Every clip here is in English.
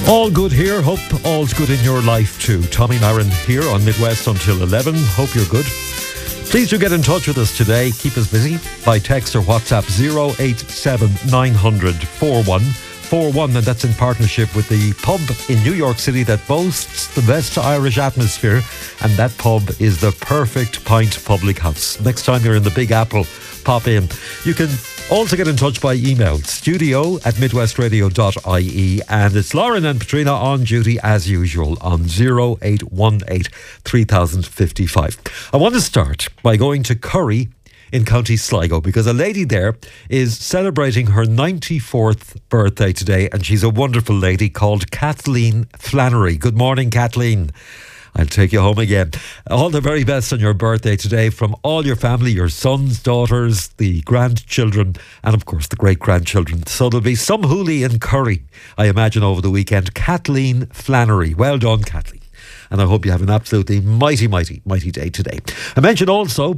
All good here. Hope all's good in your life too. Tommy Marin here on Midwest until 11. Hope you're good. Please do get in touch with us today. Keep us busy by text or WhatsApp 087 900 4141, and that's in partnership with the pub in New York City that boasts the best Irish atmosphere, and that pub is the Perfect Pint Public House. Next time you're in the Big Apple, pop in. You can also get in touch by email, studio@midwestradio.ie, and it's Lauren and Patrina on duty as usual on 0818 3055. I want to start by going to Curry in County Sligo, because a lady there is celebrating her 94th birthday today, and she's a wonderful lady called Kathleen Flannery. Good morning, Kathleen. I'll take you home again. All the very best on your birthday today from all your family, your sons, daughters, the grandchildren, and of course the great-grandchildren. So there'll be some hoolie in Curry, I imagine, over the weekend. Kathleen Flannery. Well done, Kathleen. And I hope you have an absolutely mighty, mighty, mighty day today. I mentioned also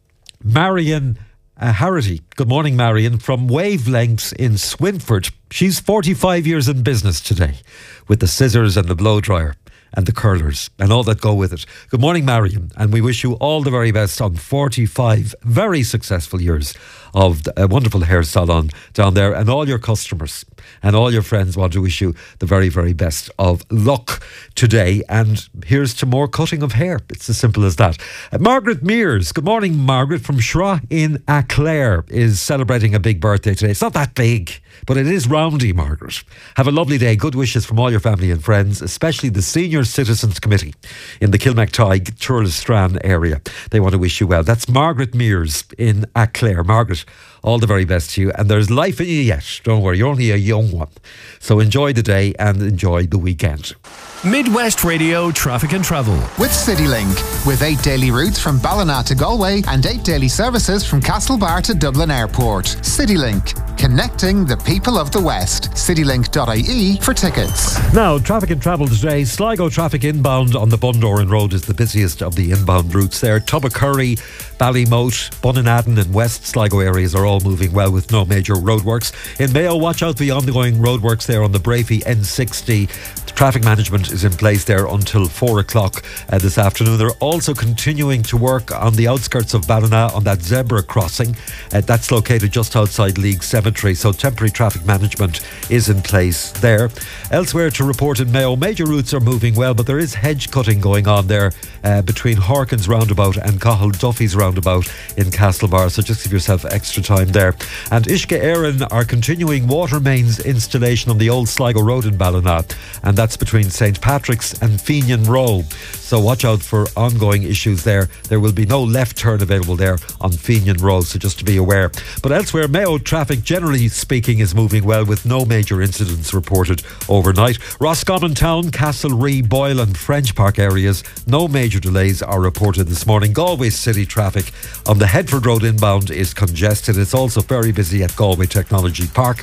Marion Harity. Good morning, Marion, from Wavelengths in Swinford. She's 45 years in business today with the scissors and the blow dryer and the curlers and all that go with it. Good morning, Marion, and we wish you all the very best on 45 very successful years of a wonderful hair salon down there, and all your customers and all your friends want to wish you the very, very best of luck today. And here's to more cutting of hair. It's as simple as that. Margaret Mears, good morning, Margaret, from Shra in Aclair, is celebrating a big birthday today. It's not that big, but it is roundy, Margaret. Have a lovely day. Good wishes from all your family and friends, especially the Senior Citizens Committee in the Kilmactide, Turlestrane area. They want to wish you well. That's Margaret Mears in Aclair. Margaret, all the very best to you, and there's life in you yet. Don't worry, you're only a young one. So enjoy the day and enjoy the weekend. Midwest Radio Traffic and Travel with CityLink, with 8 daily routes from Ballina to Galway and 8 daily services from Castlebar to Dublin Airport. CityLink, connecting the people of the West. Citylink.ie for tickets. Now, traffic and travel today. Sligo traffic inbound on the Bundoran Road is the busiest of the inbound routes there. Tubbacurry, Ballymote, Bunninadden and West Sligo areas are all moving well with no major roadworks. In Mayo, watch out for the ongoing roadworks there on the Brafey N60. Traffic management is in place there until 4 o'clock this afternoon. They're also continuing to work on the outskirts of Ballina on that zebra crossing. That's located just outside League Cemetery, so temporary traffic management is in place there. Elsewhere to report in Mayo, major routes are moving well, but there is hedge cutting going on there between Harkins roundabout and Cahill Duffy's roundabout in Castlebar, so just give yourself extra time there. And Uisce Éireann are continuing water mains installation on the old Sligo Road in Ballina, and that's between St Patrick's and Fenian Row. So watch out for ongoing issues there. There will be no left turn available there on Fenian Row, so just to be aware. But elsewhere, Mayo traffic, generally speaking, is moving well with no major incidents reported overnight. Roscommon Town, Castlereagh, Boyle and French Park areas, no major delays are reported this morning. Galway City traffic on the Headford Road inbound is congested. It's also very busy at Galway Technology Park.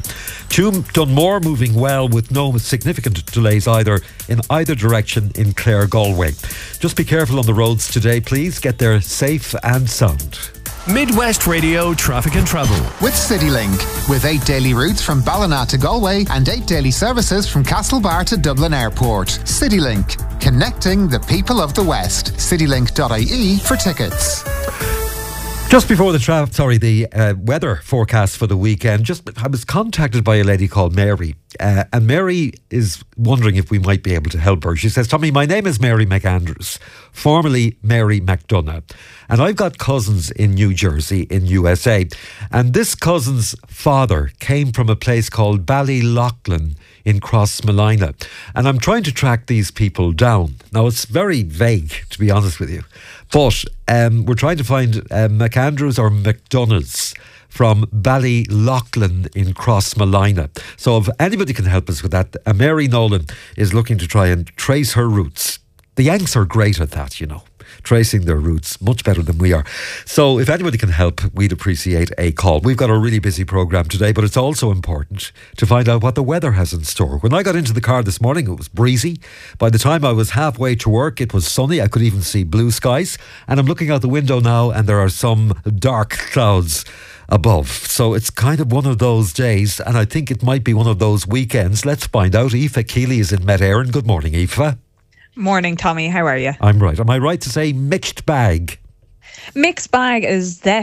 Dunmore moving well with no significant delays either in either direction in Clare Galway. Just be careful on the roads today, please. Get there safe and sound. Midwest Radio Traffic and Travel with CityLink, with 8 daily routes from Ballina to Galway and 8 daily services from Castlebar to Dublin Airport. CityLink, connecting the people of the West. Citylink.ie for tickets. Just before the weather forecast for the weekend, I was contacted by a lady called Mary, and Mary is wondering if we might be able to help her. She says, Tommy, my name is Mary McAndrews, formerly Mary McDonough, and I've got cousins in New Jersey in USA, and this cousin's father came from a place called Ballyloughlin in Crossmolina, and I'm trying to track these people down. Now, it's very vague, to be honest with you, but we're trying to find McAndrews or McDonoughs from Ballyloughlin in Crossmolina. So if anybody can help us with that, Mary Nolan is looking to try and trace her roots. The Yanks are great at that, you know. tracing their routes much better than we are. So if anybody can help, we'd appreciate a call. We've got a really busy programme today, but it's also important to find out what the weather has in store. When I got into the car this morning, it was breezy. By the time I was halfway to work, it was sunny. I could even see blue skies. And I'm looking out the window now, and there are some dark clouds above. So it's kind of one of those days, and I think it might be one of those weekends. Let's find out. Aoife Keeley is in Met Éireann. Good morning, Aoife. Morning, Tommy. How are you? I'm right. Am I right to say mixed bag? Mixed bag is